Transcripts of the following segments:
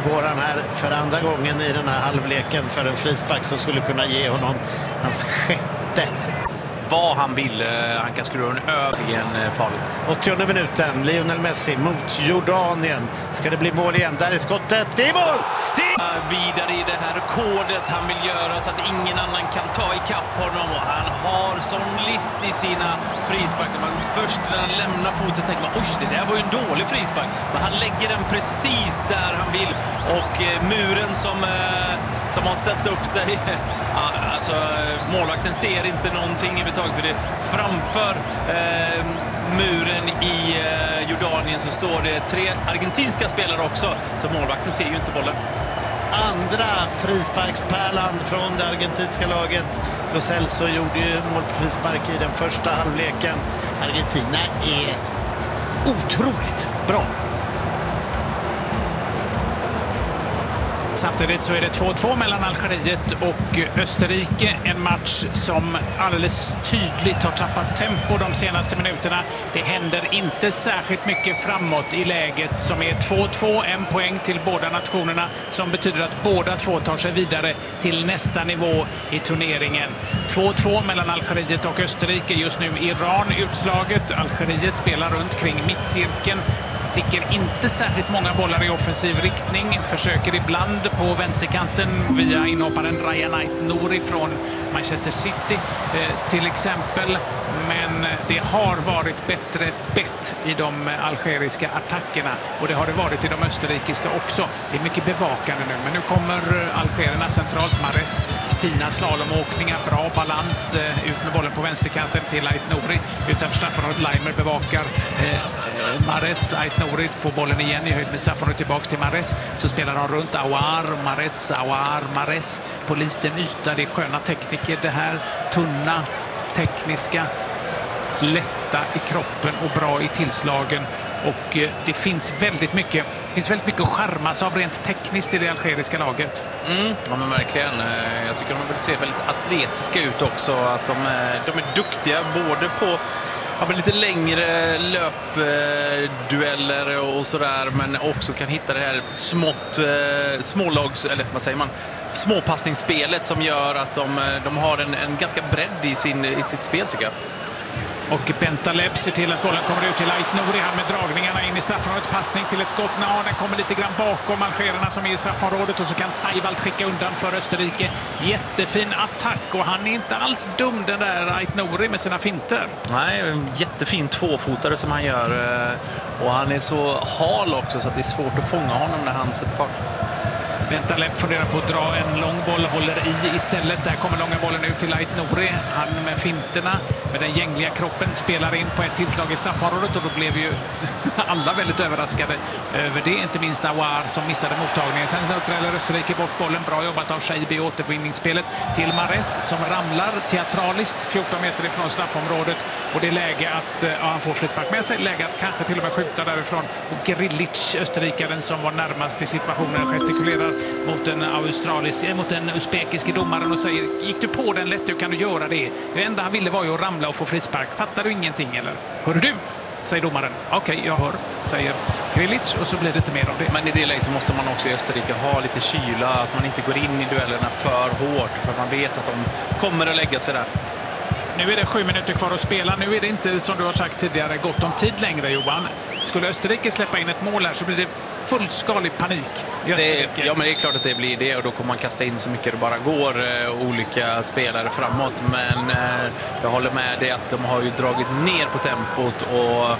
Djurgården här för andra gången i den här halvleken för en frispark som skulle kunna ge honom hans sjätte. Vad han vill, han kan skruva den över farligt. 80:e minuten, Lionel Messi mot Jordanien. Ska det bli mål igen? Där är skottet, det är mål! Vidare i det här rekordet han vill göra så att ingen annan kan ta ikapp honom. Och han har sån list i sina frisparkar. Först när han lämnar foten så tänker man, oj, det där var ju en dålig frispark. Men han lägger den precis där han vill. Och muren som har ställt upp sig, alltså målvakten ser inte någonting överhuvudtaget, för det framför muren i Jordanien så står det 3 argentinska spelare också, så målvakten ser ju inte bollen. Andra frisparkspärlan från det argentinska laget. Lo Celso gjorde ju mål på frispark i den första halvleken. Argentina är otroligt bra. Samtidigt så är det 2-2 mellan Algeriet och Österrike. En match som alldeles tydligt har tappat tempo de senaste minuterna. Det händer inte särskilt mycket framåt i läget som är 2-2. En poäng till båda nationerna som betyder att båda två tar sig vidare till nästa nivå i turneringen. 2-2 mellan Algeriet och Österrike. Just nu Iran utslaget. Algeriet spelar runt kring mittcirkeln. Sticker inte särskilt många bollar i offensiv riktning. Försöker ibland på vänsterkanten via inhopparen Ryan Ait-Nouri från Manchester City till exempel. Men det har varit bättre bett i de algeriska attackerna och det har det varit i de österrikiska också. Det är mycket bevakande nu, men nu kommer algerierna centralt. Mahrez fina slalomåkningar, bra balans, ut med bollen på vänsterkanten till Ait-Nouri. Utanför straffområdet, Leimer bevakar Mahrez. Ait-Nouri får bollen igen i höjd med straffområdet tillbaka till Mahrez. Så spelar han runt Aouar, Mahrez på liten yta. Det är sköna tekniker det här, tunna, tekniska, lätta i kroppen och bra i tillslagen. Och det finns väldigt mycket att charmas av rent tekniskt i det algeriska laget. Ja, men verkligen. Jag tycker de vill se väldigt atletiska ut också. Att de är duktiga både på lite längre löpdueller och sådär, men också kan hitta det här smålags, eller vad säger man, småpassningsspelet som gör att de har en ganska bredd i sitt spel, tycker jag. Och Bentaleb ser till att bollen kommer ut till Ait-Nouri här med dragningarna in i straffområdet. Passning till ett skott. Den kommer lite grann bakom algerierna som är i straffområdet och så kan Seiwald skicka undan för Österrike. Jättefin attack och han är inte alls dum, den där Ait-Nouri med sina finter. Nej, en jättefin tvåfotare som han gör och han är så hal också så att det är svårt att fånga honom när han sätter fart. Bentaleb funderar på att dra en lång boll, håller i istället. Där kommer långa bollen ut till Ait-Nouri. Han med finterna, med den gängliga kroppen, spelar in på ett tillslag i straffområdet och då blev ju alla väldigt överraskade över det. Inte minst Aouar som missade mottagningen. Sen så träller Österrike bort bollen. Bra jobbat av Shaibi i återvinningsspelet till Mahrez som ramlar teatraliskt 14 meter ifrån straffområdet. Och det är läge att han får frispark med sig. Läge att kanske till och med skjuta därifrån. Och Grilic, österrikaren som var närmast i situationen, gestikulerar mot en usbekisk domaren och säger: gick du på den lätt, hur kan du göra det? Det enda han ville var ju att ramla och få frispark. Fattar du ingenting eller? Hör du? Säger domaren. Okej, jag hör, säger Grilic, och så blir det inte mer av det. Men i det läget måste man också i Österrike ha lite kyla, att man inte går in i duellerna för hårt, för man vet att de kommer att lägga sig där. Nu är det 7 minuter kvar att spela. Nu är det inte, som du har sagt tidigare, gott om tid längre, Johan. Skulle Österrike släppa in ett mål här så blir det fullskalig panik i Österrike. Ja, men det är klart att det blir det, och då kommer man kasta in så mycket det bara går olika spelare framåt. Men jag håller med dig att de har ju dragit ner på tempot och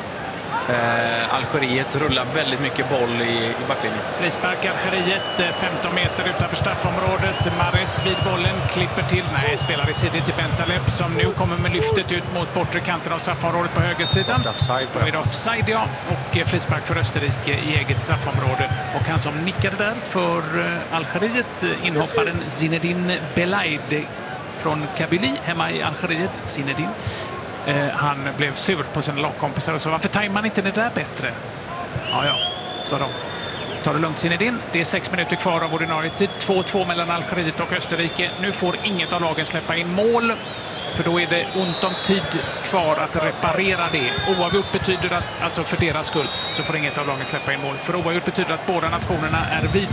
Algeriet rullar väldigt mycket boll i backlinjen. Frispark Algeriet 15 meter utanför straffområdet. Mahrez vid bollen klipper till. Nej, spelar i sidan till Bentaleb som nu kommer med lyftet ut mot bortre kanten av straffområdet på högersidan. Offside, ja. Och frispark för Österrike i eget straffområde. Och han som nickade där för Algeriet, inhopparen Zinedine Belaid från Kabylie hemma i Algeriet. Zinedine. Han blev sur på sina lagkompisar och sa: varför tajmar man inte det där bättre? Ja, sa de. Ta det lugnt, Zinedine. Det är 6 minuter kvar av ordinarie tid. 2-2 mellan Algeriet och Österrike. Nu får inget av lagen släppa in mål, för då är det ont om tid kvar att reparera det. Oavgjort betyder att, alltså för deras skull, så får inget av lagen släppa in mål. För oavgjort betyder att båda nationerna är vidare.